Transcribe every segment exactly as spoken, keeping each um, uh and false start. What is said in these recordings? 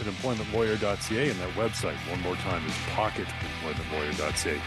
pocket employment lawyer dot c a, and that website, one more time, is pocket employment lawyer dot c a.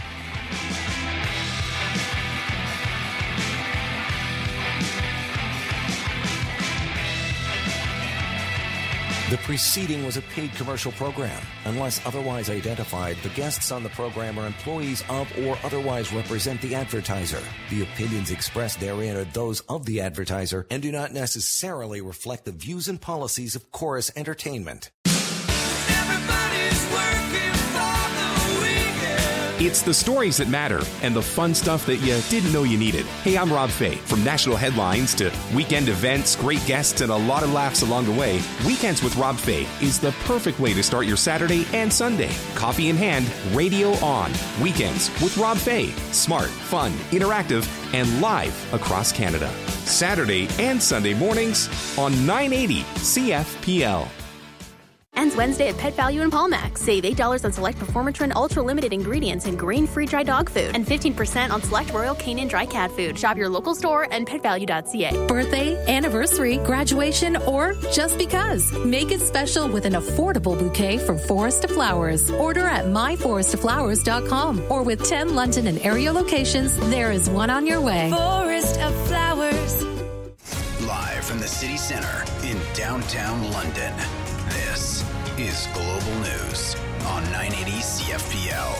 The preceding was a paid commercial program. Unless otherwise identified, the guests on the program are employees of or otherwise represent the advertiser. The opinions expressed therein are those of the advertiser and do not necessarily reflect the views and policies of Chorus Entertainment. Everybody's working for the weekend. It's the stories that matter and the fun stuff that you didn't know you needed. Hey, I'm Rob Fay. From national headlines to weekend events, great guests, and a lot of laughs along the way, Weekends with Rob Fay is the perfect way to start your Saturday and Sunday. Coffee in hand, radio on. Weekends with Rob Fay. Smart, fun, interactive, and live across Canada. Saturday and Sunday mornings on nine eighty C F P L. Ends Wednesday at Pet Value in Palmax. Save eight dollars on select Performatrin Ultra Limited ingredients and grain-free dry dog food. And fifteen percent on select Royal Canin dry cat food. Shop your local store and pet value dot c a. Birthday, anniversary, graduation, or just because. Make it special with an affordable bouquet from Forest of Flowers. Order at my forest of flowers dot com or with ten London and area locations, there is one on your way. Forest of Flowers. Live from the city center in downtown London, this is Global News on nine eighty C F P L.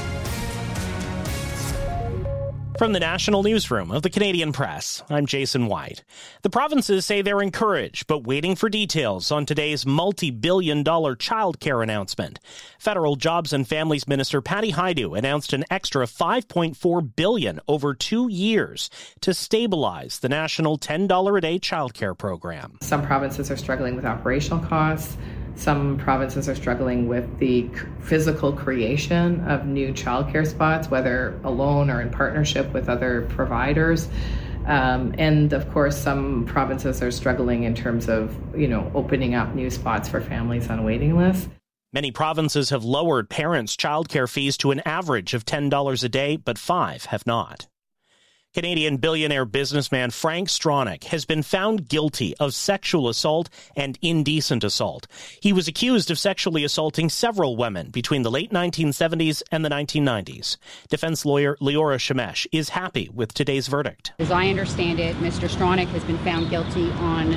From the National Newsroom of the Canadian Press, I'm Jason White. The provinces say they're encouraged, but waiting for details on today's multi-billion dollar childcare announcement. Federal Jobs and Families Minister Patty Hajdu announced an extra five point four billion dollars over two years to stabilize the national ten dollars a day childcare program. Some provinces are struggling with operational costs. Some provinces are struggling with the physical creation of new childcare spots, whether alone or in partnership with other providers. Um, and of course, some provinces are struggling in terms of, you know, opening up new spots for families on waiting lists. Many provinces have lowered parents' childcare fees to an average of ten dollars a day, but five have not. Canadian billionaire businessman Frank Stronach has been found guilty of sexual assault and indecent assault. He was accused of sexually assaulting several women between the late nineteen seventies and the nineteen nineties. Defense lawyer Leora Shemesh is happy with today's verdict. As I understand it, Mister Stronach has been found guilty on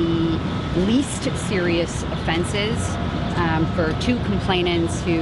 the least serious offenses um, for two complainants who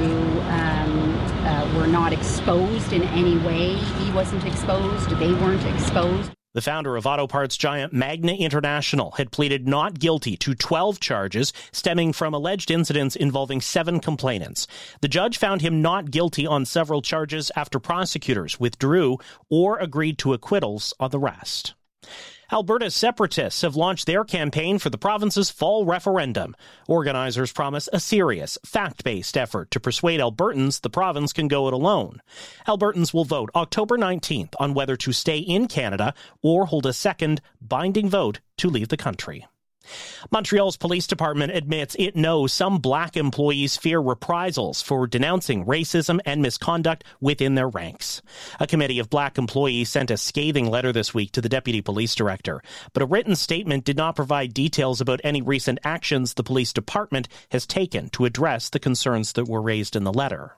um, uh, were not exposed in any way. He wasn't exposed. They weren't exposed. The founder of auto parts giant Magna International had pleaded not guilty to twelve charges stemming from alleged incidents involving seven complainants. The judge found him not guilty on several charges after prosecutors withdrew or agreed to acquittals on the rest. Alberta's separatists have launched their campaign for the province's fall referendum. Organizers promise a serious, fact-based effort to persuade Albertans the province can go it alone. Albertans will vote October nineteenth on whether to stay in Canada or hold a second, binding vote to leave the country. Montreal's police department admits it knows some black employees fear reprisals for denouncing racism and misconduct within their ranks. A committee of black employees sent a scathing letter this week to the deputy police director, but a written statement did not provide details about any recent actions the police department has taken to address the concerns that were raised in the letter.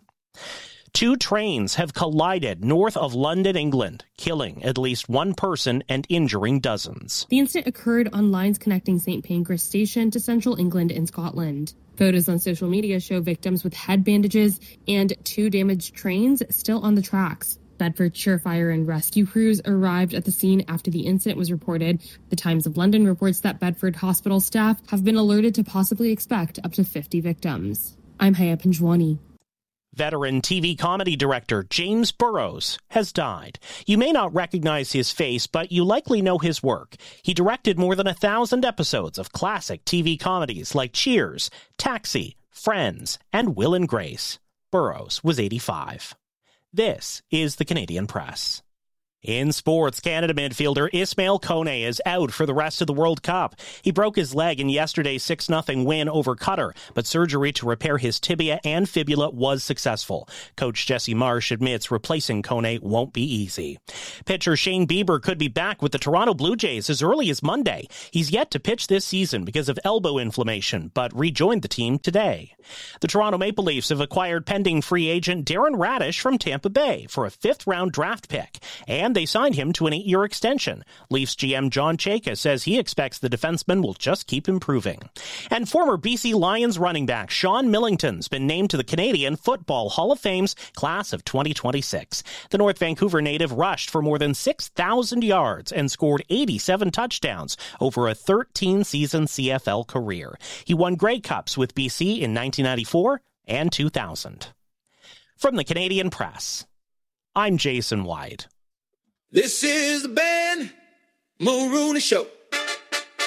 Two trains have collided north of London, England, killing at least one person and injuring dozens. The incident occurred on lines connecting Saint Pancras Station to central England and Scotland. Photos on social media show victims with head bandages and two damaged trains still on the tracks. Bedfordshire Fire and Rescue crews arrived at the scene after the incident was reported. The Times of London reports that Bedford hospital staff have been alerted to possibly expect up to fifty victims. I'm Haya Panjwani. Veteran T V comedy director James Burrows has died. You may not recognize his face, but you likely know his work. He directed more than a thousand episodes of classic T V comedies like Cheers, Taxi, Friends, and Will and Grace. Burrows was eighty-five. This is the Canadian Press. In sports, Canada midfielder Ismail Kone is out for the rest of the World Cup. He broke his leg in yesterday's six nothing win over Qatar, but surgery to repair his tibia and fibula was successful. Coach Jesse Marsh admits replacing Kone won't be easy. Pitcher Shane Bieber could be back with the Toronto Blue Jays as early as Monday. He's yet to pitch this season because of elbow inflammation, but rejoined the team today. The Toronto Maple Leafs have acquired pending free agent Darren Radish from Tampa Bay for a fifth-round draft pick, and they signed him to an eight-year extension. Leafs G M John Chayka says he expects the defenseman will just keep improving. And former B C Lions running back Sean Millington's been named to the Canadian Football Hall of Fame's class of twenty twenty-six. The North Vancouver native rushed for more than six thousand yards and scored eighty-seven touchdowns over a thirteen-season C F L career. He won Grey Cups with B C in nineteen ninety-four and two thousand. From the Canadian Press, I'm Jason White. This is the Ben Mulrooney Show.